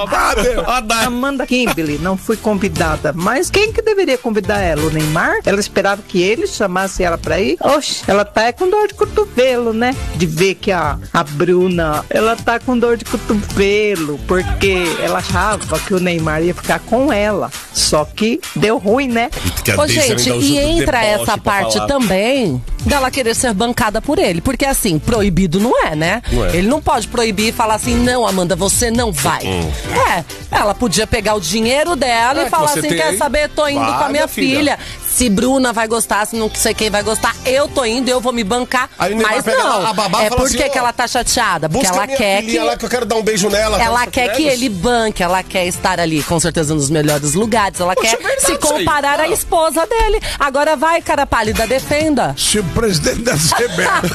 Amanda Kimberly não foi convidada, mas quem que deveria convidar ela? O Neymar? Ela esperava que ele chamasse ela pra ir? Oxe, ela tá com dor de cotovelo, né? De ver que a Bruna, ela tá com dor de cotovelo, porque ela achava que o Neymar ia ficar com ela. Só que deu ruim, né? Ô, gente, e entra essa parte também dela querer ser bancada por ele. Porque assim, proibido não é, né? Não é. Ele não pode proibir e falar assim, não, Amanda, você não vai. Ela podia pegar o dinheiro dela e falar assim, quer saber, tô indo com a minha filha. Se Bruna vai gostar, se não sei quem vai gostar, eu tô indo, eu vou me bancar. Mas não, é porque que ela tá chateada. Porque ela quer que... Ela que eu quero dar um beijo nela. Ela quer que ele banque, ela quer estar ali, com certeza, nos melhores lugares. Ela quer se comparar à esposa dele. Agora vai, cara pálida, defenda. Se o presidente da CBF...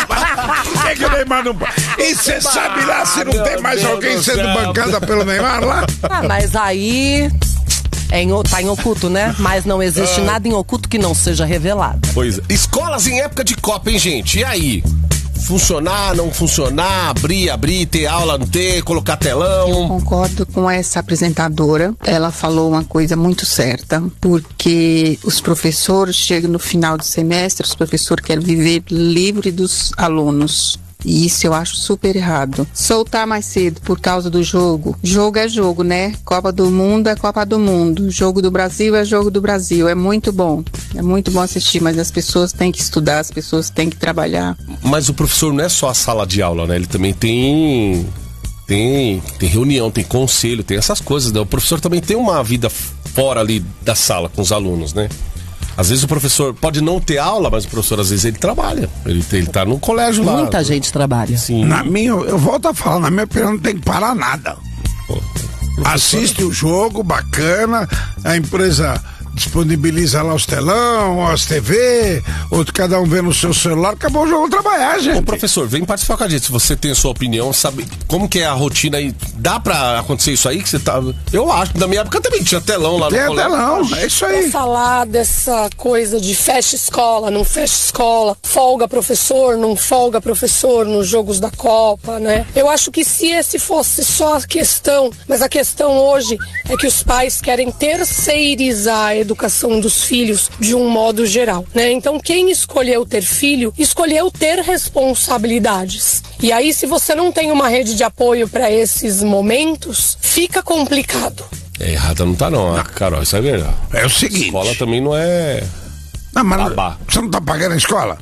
é que o Neymar não... E você sabe lá se não tem mais alguém sendo bancada pelo Neymar lá? Mas aí... tá em oculto, né? Mas não existe nada em oculto que não seja revelado. Pois é. Escolas em época de Copa, hein, gente? E aí? Funcionar, não funcionar, abrir, ter aula, não ter, colocar telão? Eu concordo com essa apresentadora. Ela falou uma coisa muito certa, porque os professores chegam no final do semestre, os professores querem viver livre dos alunos. E isso eu acho super errado. Soltar mais cedo por causa do jogo. Jogo é jogo, né? Copa do Mundo é Copa do Mundo. Jogo do Brasil é jogo do Brasil. É muito bom. É muito bom assistir, mas as pessoas têm que estudar, as pessoas têm que trabalhar. Mas o professor não é só a sala de aula, né? Ele também tem reunião, tem conselho, tem essas coisas, né? O professor também tem uma vida fora ali da sala com os alunos, né? Às vezes o professor pode não ter aula, mas o professor às vezes ele trabalha. Ele tá no colégio lá. Muita gente trabalha. Sim. Eu volto a falar, na minha opinião não tem que parar nada. Assiste o jogo, bacana, a empresa disponibiliza lá os telão, as TV, outro cada um vê no seu celular, acabou o jogo, trabalhar, gente. Ô, professor, vem participar com a gente, se você tem a sua opinião, sabe como que é a rotina aí, dá pra acontecer isso aí que você tá... Eu acho, na minha época também tinha telão lá no colégio. Tem telão, é isso aí. Falar dessa coisa de fecha escola, não fecha escola, folga professor, não folga professor nos jogos da Copa, né? Eu acho que se esse fosse só a questão, mas a questão hoje é que os pais querem terceirizar a educação dos filhos de um modo geral, né? Então quem escolheu ter filho, escolheu ter responsabilidades. E aí se você não tem uma rede de apoio para esses momentos, fica complicado. É errada não tá não, Carol, isso é verdade. É o seguinte... A escola também não é... Não, mas você não tá pagando a escola?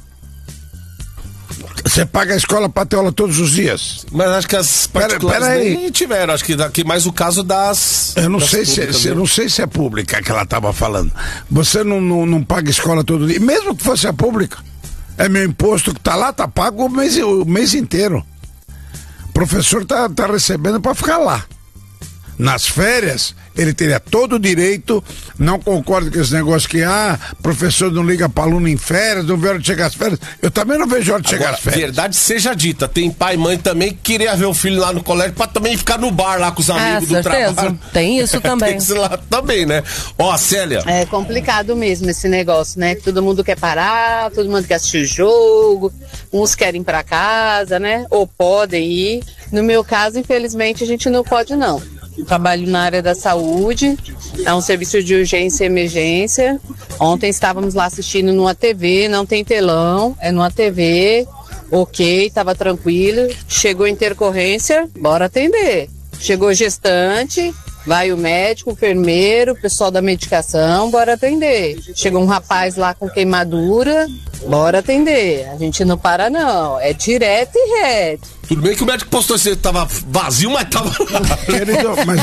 Você paga a escola pra ter aula todos os dias? Mas acho que as particulares nem tiveram. Acho que daqui mais o caso das... Eu não sei se é pública que ela tava falando. Você não paga escola todo dia. Mesmo que fosse a pública, é meu imposto que tá lá, tá pago o mês inteiro. O professor tá recebendo pra ficar lá. Nas férias, ele teria todo o direito. Não concordo com esse negócio que professor não liga para aluno em férias, não vê hora de chegar às férias. Eu também não vejo hora de chegar às férias. Verdade seja dita, tem pai e mãe também que queria ver o filho lá no colégio para também ficar no bar lá com os amigos do trabalho. Tem isso também. Tem isso lá também, né? Ó, Célia. É complicado mesmo esse negócio, né? Todo mundo quer parar, todo mundo quer assistir o jogo, uns querem ir para casa, né? Ou podem ir. No meu caso, infelizmente, a gente não pode não. Trabalho na área da saúde, é um serviço de urgência e emergência. Ontem estávamos lá assistindo numa TV, não tem telão, é numa TV, ok, estava tranquilo. Chegou intercorrência, bora atender. Chegou gestante, vai o médico, o enfermeiro, o pessoal da medicação, bora atender. Chegou um rapaz lá com queimadura, bora atender. A gente não para não, é direto e reto. Tudo bem que o médico postou que tava vazio, mas tava lá. Querido, mas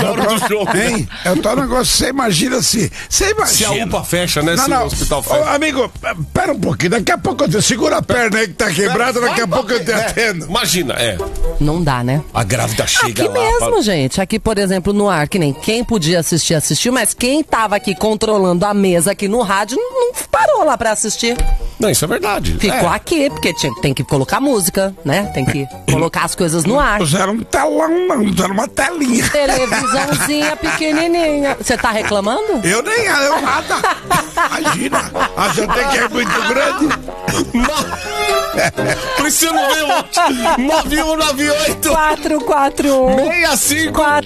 é o tal negócio, você imagina se a UPA fecha, né? Se o hospital fecha. Amigo, pera um pouquinho, daqui a pouco eu te segura a perna aí que tá quebrada, daqui a pouco eu te atendo. Imagina, Não dá, né? A grávida chega aqui lá. Aqui mesmo, gente. Aqui, por exemplo, no ar, que nem quem podia assistir, assistiu, mas quem tava aqui controlando a mesa aqui no rádio não parou lá pra assistir. Não, isso é verdade. Ficou aqui, porque tem que colocar música, né? Tem que colocar as coisas no ar. Usaram um telão, não, usaram uma telinha. Televisãozinha pequenininha. Você tá reclamando? Eu nada. Imagina, a gente é muito grande. Por isso eu não veio 9198 441 65